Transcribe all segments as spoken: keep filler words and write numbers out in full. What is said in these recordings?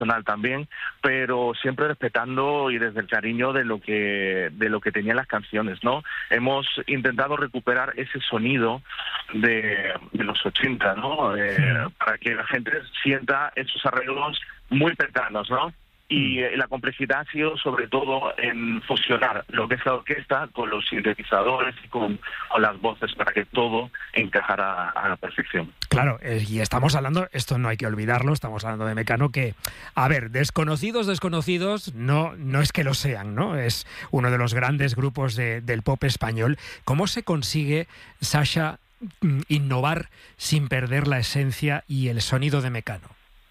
personal también, pero siempre respetando y desde el cariño de lo que de lo que tenían las canciones, ¿no? Hemos intentado recuperar ese sonido de, de los ochenta, ¿no? Eh, sí. Para que la gente sienta esos arreglos muy cercanos, ¿no? Y eh, la complejidad ha sido sobre todo en fusionar lo que es la orquesta con los sintetizadores y con, con las voces para que todo encajara a la perfección. Claro, eh, y estamos hablando, esto no hay que olvidarlo, estamos hablando de Mecano que, a ver, desconocidos, desconocidos, no, no es que lo sean, ¿no? Es uno de los grandes grupos de, del pop español. ¿Cómo se consigue, Sasha, innovar sin perder la esencia y el sonido de Mecano?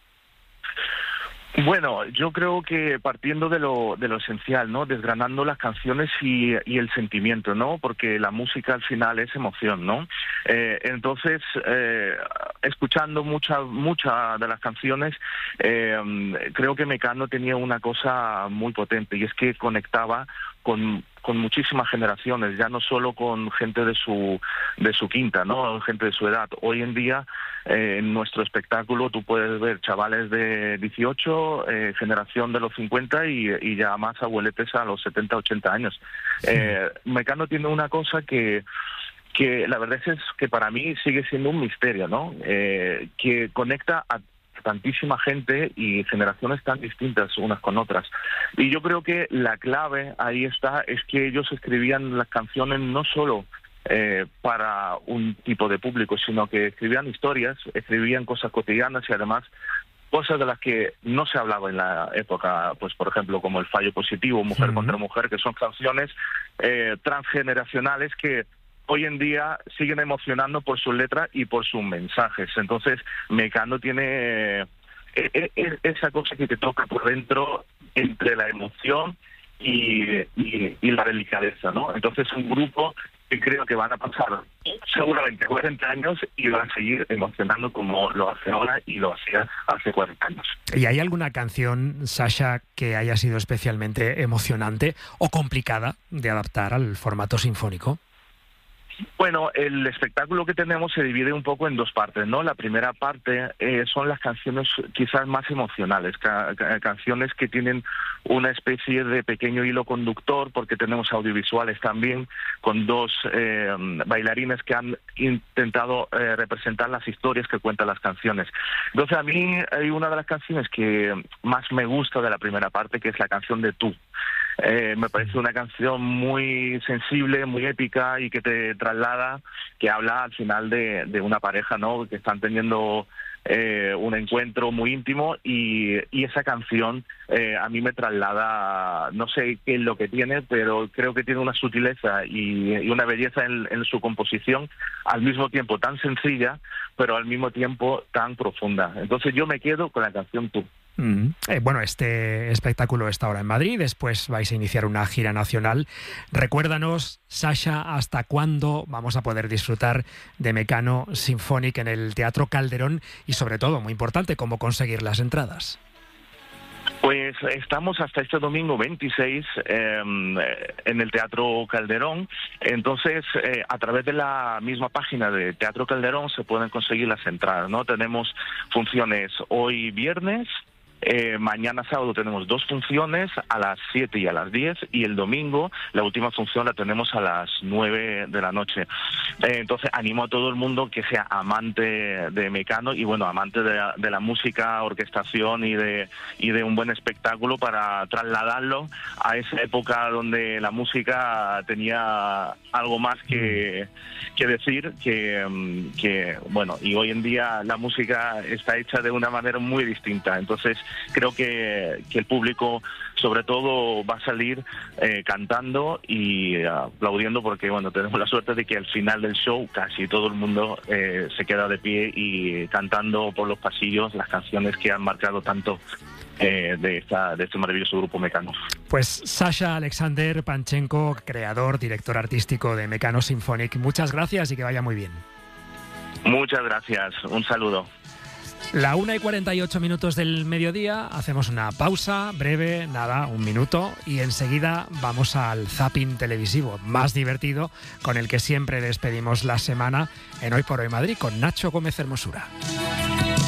Bueno, yo creo que partiendo de lo de lo esencial, ¿no? Desgranando las canciones y, y el sentimiento, ¿no? Porque la música al final es emoción, ¿no? Eh, entonces, eh, escuchando muchas muchas de las canciones, eh, creo que Mecano tenía una cosa muy potente y es que conectaba con con muchísimas generaciones, ya no solo con gente de su de su quinta, ¿no? Gente de su edad. Hoy en día, eh, en nuestro espectáculo, tú puedes ver chavales de dieciocho, eh, generación de los cincuenta y, y ya más abueletes a los setenta, ochenta años. Sí. Eh, Mecano tiene una cosa que que la verdad es que para mí sigue siendo un misterio, ¿no? Eh, que conecta a tantísima gente y generaciones tan distintas unas con otras. Y yo creo que la clave ahí está, es que ellos escribían las canciones no solo eh, para un tipo de público, sino que escribían historias, escribían cosas cotidianas y además cosas de las que no se hablaba en la época, pues por ejemplo como El fallo positivo, Mujer uh-huh. contra Mujer, que son canciones eh, transgeneracionales que hoy en día siguen emocionando por sus letras y por sus mensajes. Entonces, Mecano tiene eh, eh, esa cosa que te toca por dentro entre la emoción y, y, y la delicadeza, ¿no? Entonces, es un grupo que creo que van a pasar seguramente cuarenta años y van a seguir emocionando como lo hace ahora y lo hacía hace cuarenta años. ¿Y hay alguna canción, Sasha, que haya sido especialmente emocionante o complicada de adaptar al formato sinfónico? Bueno, el espectáculo que tenemos se divide un poco en dos partes, ¿no? La primera parte eh, son las canciones quizás más emocionales, ca- ca- canciones que tienen una especie de pequeño hilo conductor, porque tenemos audiovisuales también, con dos eh, bailarines que han intentado eh, representar las historias que cuentan las canciones. Entonces, a mí hay una de las canciones que más me gusta de la primera parte, que es la canción de Tú. Eh, me parece una canción muy sensible, muy épica y que te traslada, que habla al final de, de una pareja, ¿no? Que están teniendo eh, un encuentro muy íntimo y, y esa canción eh, a mí me traslada, no sé qué es lo que tiene, pero creo que tiene una sutileza y, y una belleza en, en su composición, al mismo tiempo tan sencilla, pero al mismo tiempo tan profunda. Entonces yo me quedo con la canción Tú. Mm. Eh, bueno, este espectáculo está ahora en Madrid, después vais a iniciar una gira nacional. Recuérdanos, Sasha, ¿hasta cuándo vamos a poder disfrutar de Mecano Symphonic en el Teatro Calderón? Y sobre todo, muy importante, ¿cómo conseguir las entradas? Pues estamos hasta este domingo veintiséis eh, en el Teatro Calderón. Entonces, eh, a través de la misma página de Teatro Calderón se pueden conseguir las entradas, ¿no? Tenemos funciones hoy viernes, Eh, mañana sábado tenemos dos funciones a las siete y a las diez, y el domingo la última función la tenemos a las nueve de la noche. Eh, entonces animo a todo el mundo que sea amante de Mecano y bueno, amante de la, de la música, orquestación y de, y de un buen espectáculo, para trasladarlo a esa época donde la música tenía algo más que, que decir, que, que bueno, y hoy en día la música está hecha de una manera muy distinta. Entonces creo que, que el público sobre todo va a salir eh, cantando y uh, aplaudiendo, porque bueno, tenemos la suerte de que al final del show casi todo el mundo eh, se queda de pie y cantando por los pasillos las canciones que han marcado tanto eh, de, esta, de este maravilloso grupo Mecano. Pues Sasha Alexander Panchenko, creador, director artístico de Mecano Symphonic, muchas gracias y que vaya muy bien. Muchas gracias, un saludo. La una y cuarenta y ocho minutos del mediodía, hacemos una pausa breve, nada, un minuto, y enseguida vamos al zapping televisivo más divertido, con el que siempre despedimos la semana en Hoy por Hoy Madrid, con Nacho Gómez Hermosura.